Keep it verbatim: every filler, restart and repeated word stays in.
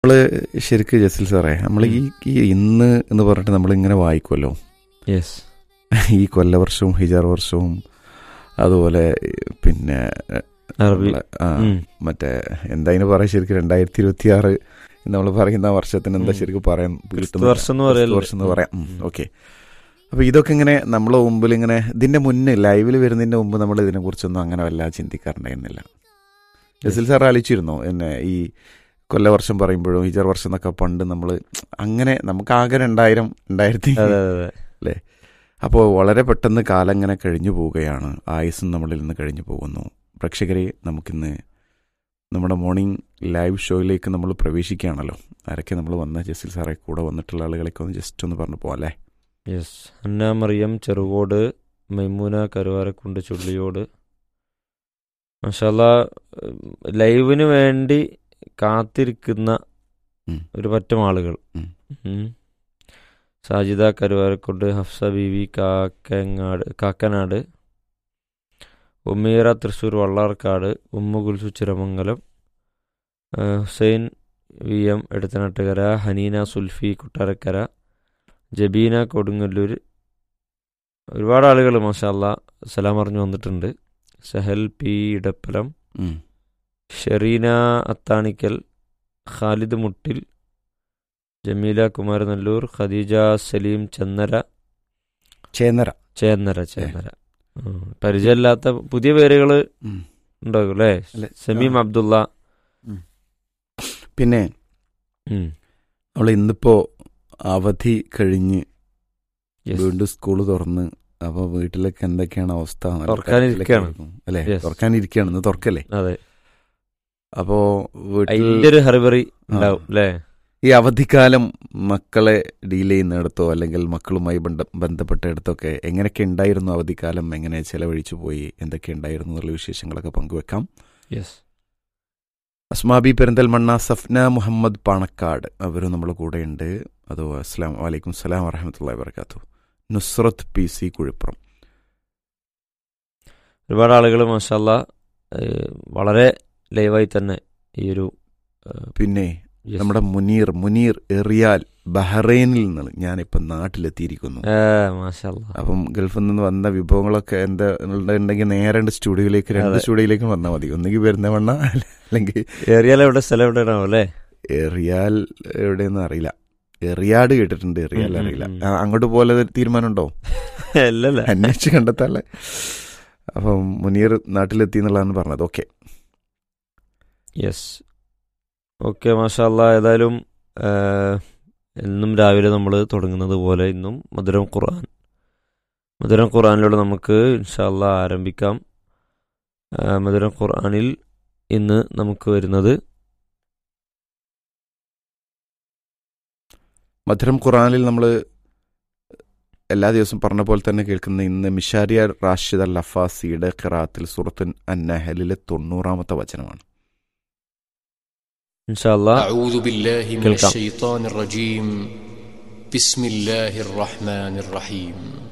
നമ്മൾ ശരിക്കും ജസീൽ സാറേ നമ്മൾ ഈ ഈ ഇന്ന് എന്ന് പറഞ്ഞിട്ട് നമ്മളിങ്ങനെ വായിക്കുമല്ലോ. യെസ്. ഈ കൊല്ലവർഷവും ഹിജാർ വർഷവും അതുപോലെ പിന്നെ ആ മറ്റേ എന്താ അതിന് പറയാം, ശരിക്കും രണ്ടായിരത്തി ഇരുപത്തി ആറ് നമ്മൾ പറയുന്ന വർഷത്തിന് എന്താ ശരിക്കും പറയാൻ വർഷം എന്ന് പറയാം. ഓക്കെ. അപ്പോൾ ഇതൊക്കെ ഇങ്ങനെ നമ്മളെ മുമ്പിൽ ഇങ്ങനെ ഇതിൻ്റെ മുന്നേ ലൈവിൽ വരുന്നതിൻ്റെ മുമ്പ് നമ്മൾ ഇതിനെക്കുറിച്ചൊന്നും അങ്ങനെ വല്ലാതെ ചിന്തിക്കാറുണ്ടായിരുന്നില്ല. ജസീൽ സാർ ആലോചിച്ചിരുന്നോ എന്നെ ഈ കൊല്ലവർഷം പറയുമ്പോഴും ഹിജർ വർഷം എന്നൊക്കെ പണ്ട് നമ്മൾ അങ്ങനെ നമുക്ക് ആകെ രണ്ടായിരം രണ്ടായിരത്തി അല്ലേ. അപ്പോൾ വളരെ പെട്ടെന്ന് കാലം ഇങ്ങനെ കഴിഞ്ഞു പോവുകയാണ്, ആയുസ്സും നമ്മളിൽ നിന്ന് കഴിഞ്ഞു പോകുന്നു. പ്രേക്ഷകരെ, നമുക്കിന്ന് നമ്മുടെ മോർണിംഗ് ലൈവ് ഷോയിലേക്ക് നമ്മൾ പ്രവേശിക്കുകയാണല്ലോ. ആരൊക്കെ നമ്മൾ വന്ന ജസീൽ സാറെ കൂടെ വന്നിട്ടുള്ള ആളുകളൊക്കെ ഒന്ന് ജസ്റ്റ് ഒന്ന് പറഞ്ഞു പോകാം അല്ലേ. യെസ്. അന്ന മറിയം ചെറുകോട്, മൈമൂന കരുവാരക്കുണ്ട് ചുള്ളിയോട്. മാഷാല്ലാ, ലൈവിന് വേണ്ടി കാത്തിരിക്കുന്ന ഒരു പറ്റം ആളുകൾ. സാജിദ കരുവാരക്കുണ്ട്, ഹഫ്സ ബീവി Kakkangad Kakkanad, ഉമ്മീറ Thrissur Vallarkad, Umm Kulsu Chiramangalam, Hussain V M Edathanattukara, Haneena Zulfi Kottarakkara, Jabeena Kodungallur. ഒരുപാട് ആളുകൾ മാഷാല്ലാ സലാം പറഞ്ഞു വന്നിട്ടുണ്ട്. സഹൽ പി ഇടപ്പലം, ഷെറീന അത്താണിക്കൽ, ഖാലിദ് മുട്ടിൽ, ജമീല കുമാരനല്ലൂർ, ഖദീജ സലീം ചെന്നര ചേന്നര ചേന്നര ചേന്നര പരിചയമില്ലാത്ത പുതിയ പേരുകൾ ഉണ്ടാകും അല്ലേ. സമീം അബ്ദുള്ള. പിന്നെ നമ്മൾ ഇന്നിപ്പോ അവധി കഴിഞ്ഞ് വീണ്ടും സ്കൂള് തുറന്ന് അപ്പൊ വീട്ടിലൊക്കെ എന്തൊക്കെയാണ് അവസ്ഥ അല്ലേ. തുറക്കാനിരിക്കുകയാണ്, ഇന്ന് തുറക്കല്ലേ. അതെ. അപ്പോ ഹറിബറി ഉണ്ടാവും അല്ലേ. ഈ അവധിക്കാലം മക്കളെ ഡീൽ ചെയ്യുന്നിടത്തോ അല്ലെങ്കിൽ മക്കളുമായി ബന്ധ ബന്ധപ്പെട്ടയിടത്തൊക്കെ എങ്ങനെയൊക്കെ ഉണ്ടായിരുന്നു അവധിക്കാലം, എങ്ങനെ ചെലവഴിച്ചു പോയി, എന്തൊക്കെ ഉണ്ടായിരുന്നു എന്നുള്ള വിശേഷങ്ങളൊക്കെ പങ്കുവെക്കാം. യെസ്. അസ്മാബി പെരിന്തൽമണ്ണ, സഫ്ന മുഹമ്മദ് പാണക്കാട് അവരും നമ്മുടെ കൂടെയുണ്ട്. അതോ അസ്ലാം വലൈക്കും slam വറഹമത്തുള്ളാഹി വബറകാത്തു. Nusrat P C Kuzhippuram. ഒരുപാട് ആളുകൾ മാഷാല്ലാ വളരെ ലൈവായി തന്നെ ഈ ഒരു പിന്നെ നമ്മുടെ മുനീർ മുനീർ എറിയാൽ ബഹ്റൈനിൽ നിന്ന് ഞാനിപ്പം നാട്ടിലെത്തിയിരിക്കുന്നു. അപ്പം ഗൾഫിൽ നിന്ന് വന്ന വിഭവങ്ങളൊക്കെ എന്താ ഉണ്ടെങ്കിൽ നേരെ സ്റ്റുഡിയോയിലേക്ക് രണ്ട് സ്റ്റുഡിയോയിലേക്ക് വന്നാൽ മതി. ഒന്നുകിൽ പെരുന്തൽമണ്ണ അല്ലെങ്കിൽ എറിയാൽ എവിടെ സ്ഥലം എവിടെയാണോ അല്ലേ. എറിയാൽ എവിടെയെന്ന് അറിയില്ല, എറിയാട് കേട്ടിട്ടുണ്ട്, എറിയാൽ അറിയില്ല. അങ്ങോട്ട് പോലെ തീരുമാനമുണ്ടോ? അല്ലല്ല, അന്വേഷിച്ച് കണ്ടെത്താല്ലേ. അപ്പം മുനീർ നാട്ടിലെത്തി എന്നുള്ളതാണ് പറഞ്ഞത്. ഓക്കെ. യെസ്. ഓക്കെ മാഷാല്ലാ. ഏതായാലും എന്നും രാവിലെ നമ്മൾ തുടങ്ങുന്നത് പോലെ ഇന്നും മധുരം ഖുർആൻ മധുരം ഖുർആനിലൂടെ നമുക്ക് ഇൻഷാല്ലാ ആരംഭിക്കാം. മധുരം ഖുർആനിൽ ഇന്ന് നമുക്ക് വരുന്നത് മധുരം ഖുർആനിൽ നമ്മൾ എല്ലാ ദിവസവും പറഞ്ഞ പോലെ തന്നെ കേൾക്കുന്ന ഇന്ന് മിഷാരിയ റാഷിദ് അൽ അഫാസിയുടെ ഖിറാഅത്തിൽ സൂറത്തുൻ അന്നഹലിലെ തൊണ്ണൂറാമത്തെ വചനമാണ്. ഇൻഷാല്ലാ അഊദു ബില്ലാഹി മിനശ് ശൈത്വാനിർ റജീം. ബിസ്മില്ലാഹിർ റഹ്മാനിർ റഹീം.